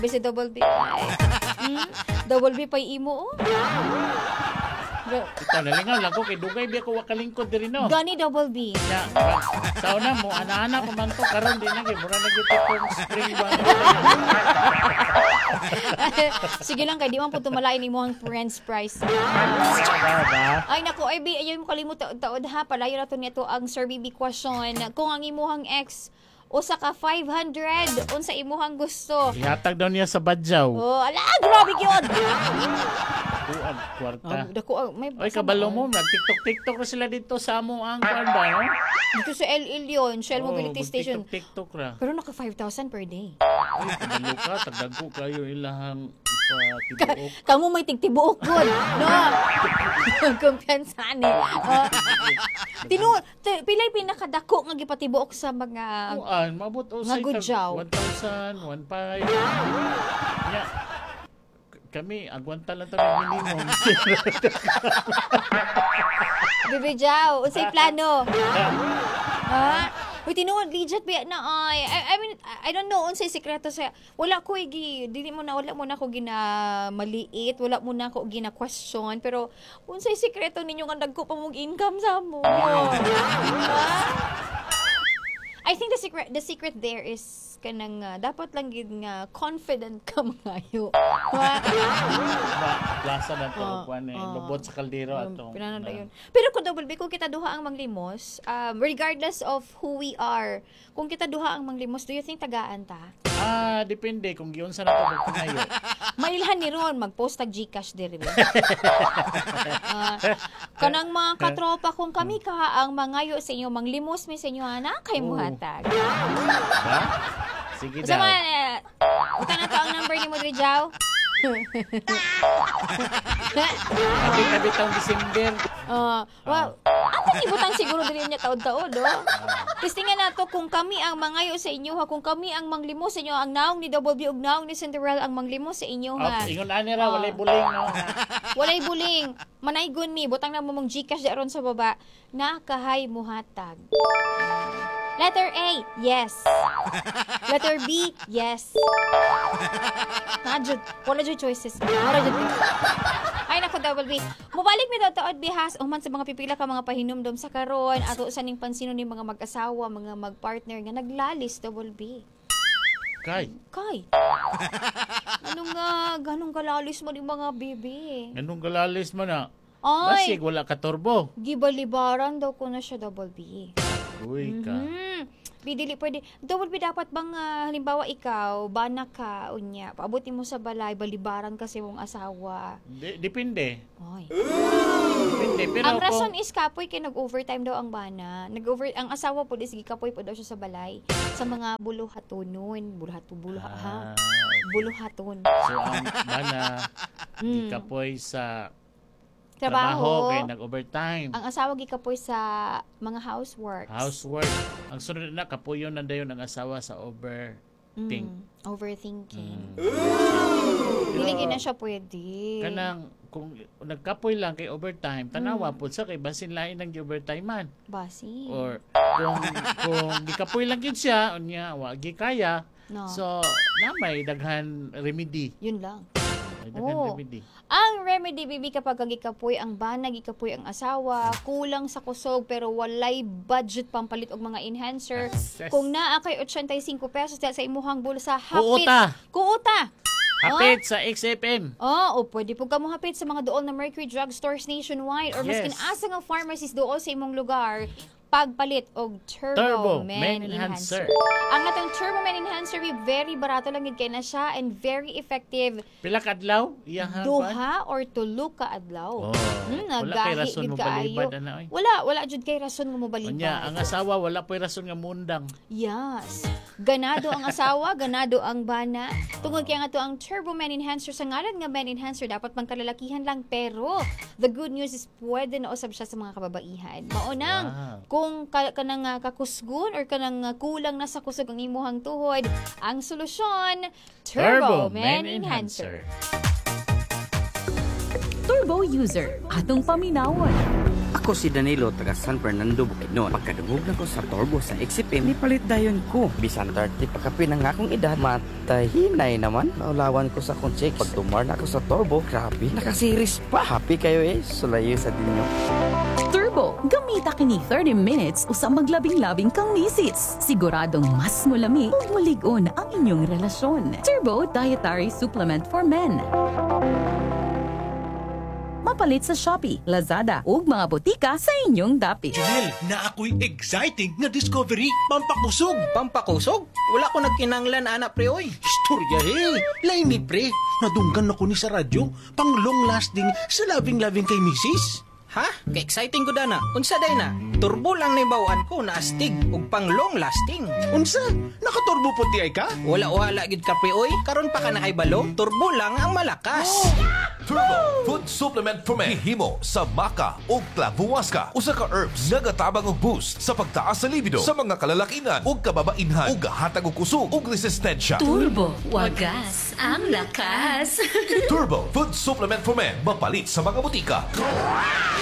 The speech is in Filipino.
Basi double B. Double B pa imo, oh. Ito, nalingaw lang ko. Kay Dugay, biya ko wakalingkod din no. Gani double B. Ya, sa una mo, ana-ana pa man to. Karoon din na, mura na dito itong spring bang. Sige lang, kay di man po tumalain ni mo ang friend's price. Ay, naku, ay, ayaw mo kalimut taod ha. Palayo na to nito ang Sir BB question. Kung ang imuhang ex, usa ka 500, unsa imuhang gusto. Ihatag daw niya sa Badjaw. Oh, ala, grabe yun. Kuan, kwarta. Dako, may Oy, kabalo mo, nag-tiktok-tiktok na sila dito sa amo ang kuan ba, no? dito sa LL yun, Shell Mobility Station. TikTok ra. Pero naka 5,000 per day. Ay, kabalo ka, tagdago kayo ilahang ipatibuok. Kamu may tigtibuok good. No. Kumpiyansa ni. Pilay pinakadako nga gipatibuok sa mga Kuan, mabot nga Gudjaw. 1,000, 1,500. Ya. Kami, agwanta lang tayo minimum. Bebe Jaw, unsay plano? Ha? Uy, tinuod, legit ba na ay. I mean, I don't know, unsay sikreto sa, wala ko wala mo na ako ginamaliit, wala mo na ako gina-question, pero unsay sikreto ninyo nga dagko pa mong income sa mo? I think the secret there is kanang dapat lang gid nga confident ka mangayo. Lasa na to, kuan eh, lubot sa kaldero ato. Pinanada yun. Pero kung double B, kung kita duha ang manglimos, regardless of who we are, kung kita duha ang manglimos, do you think tagaan ta? Depende kung giunsa na to pagkunayo. Mailhan ni Ron, mag-post tag Gcash diri. Kanang mga katropa kung kami ka ang mangayo sa inyo, manglimos mi sa inyo ana kay muhatag. Sige Sama, daw. utan na to ang number ni mo diri Jaw. Tabi taong December. Well, ato ibutang siguro diri niya taod-taod, oh. Testingan nato kung kami ang mangayo sa inyo ha, kung kami ang manglimos sa inyo, ang naong ni Double B ug naong ni Cinderella ang manglimos sa inyo ha. Ingon ani ra walay buling no. Walay buling. Manaygon mi, butang na mo mong Gcash daron sa baba. Nakahay muhatag. Letter A, yes. Letter B, yes. Wala jud choices. Wala jud. Ay nako Double B. Mubalik mi daw taod bihas human sa mga pipila ka mga pahinumdom sa karon ato sa ning pansino ni mga mag-asawa, mga mag-partner nga naglalis Double B. Kay. Ganong galalis mo ni mga bibi. Anong galalis man na? Ay, Basig wala ka turbo. gibalibaran daw ko na siya Double B. Uy ka. Bidili pwede. Double B dapat bang halimbawa ikaw, bana ka, unya, paabutin mo sa balay, balibaran kasi mong asawa. Depende. Ay. Depende. Pero Ang rason is kapoy kay nag-overtime daw ang bana. Ang asawa po is kapoy po daw siya sa balay. Sa mga buluhatonon. Buluhaton. So ang bana, gikapoy sa Trabaho. kay nag-overtime. Ang asawa gikapoy sa mga houseworks. Housework. Ang sunod na, kapuyon na dayon ang asawa sa overthink. Overthinking. Dili na siya pwede. Kanang, kung nagkapoy lang kay overtime, tanawa po sa kay basin lain ng overtime man. Basi. Or kung gikapoy lang yun siya, unya, wagi kaya, No. so, may daghan remedy. Yun lang. May daghan remedy. Ang remedy, bibi, kapag gikapoy ang bana, gikapoy ang asawa, kulang sa kusog, pero walay budget pampalit og mga enhancer. Yes. Kung naa kay 85 pesos sa imuhang bulsa, hapit. Kuota. Kuota! Hapit sa XFM. O pwede po ka mo hapit sa mga dool na Mercury Drugstores nationwide or maskin asa nga pharmacies dool sa imong lugar, pagpalit og Turbo Men Enhancer. Ang natang Turbo Men Enhancer, very barato lang gid kay na siya and very effective. Pila ka adlaw? Iyahang Duha or tulo ka adlaw. Wala kay rason mo balibad ana oy. Wala jud kay rason nga mo balibad. Unya, ang asawa wala pay rason nga mundang. Yes. Ganado ang asawa, ganado ang bana. Tungod kay nga to ang Turbo Men Enhancer sa ngalan nga Men Enhancer dapat pang kalalakihan lang, pero the good news is pwede na usab siya sa mga kababaihan. Maunang kung kanang kakusgon or kanang kulang na sa kusog ang imuhang tuhod, ang solusyon Turbo Men Enhancer. Turbo user, atong paminawon. Ako si Danilo, taga San Fernando, Bukidnon. Pagkadungog na ko sa turbo sa XFM, nipalit dayon ko. Bisan 30 pagkapi ng akong edad, matahinay naman. Naulawan ko sa akong check. Pag tumar na ako sa turbo, grabe, nakasiris pa. Happy kayo sulayo sa dinyo. Turbo, gamita kini 30 minutes usa maglabing-labing kang misis. Siguradong mas mulami ug mulig-on ang inyong relasyon. Turbo Dietary Supplement for Men. Mapalit sa Shopee, Lazada ug mga botika sa inyong dapit. Janelle, na ako'y exciting nga discovery. Pampakusog. Pampakusog? Wala ko nagkinanglan, anak pre, oy. Istorya Lain ni pre. Nadunggan ako ni sa radyo. Pang long lasting sa loving-loving kay misis. Ha? Ka-exciting ko dana. Unsa day na? Turbo lang na bawaan ko na astig ug pang long lasting. Unsa? Nakaturbo puti ay ka? Wala gid ka pre, oy. Karon pa ka na kay balo. Turbo lang ang malakas. Turbo Food Supplement for Men. Hihimo sa maca o clavuasca. Usa ka herbs nagatabang og boost sa pagtaas sa libido sa mga kalalakinan o kababainhan o gahatag og kusog ug resistensya. Turbo, wagas ang lakas. Turbo Food Supplement for Men. Mapalit sa mga butika.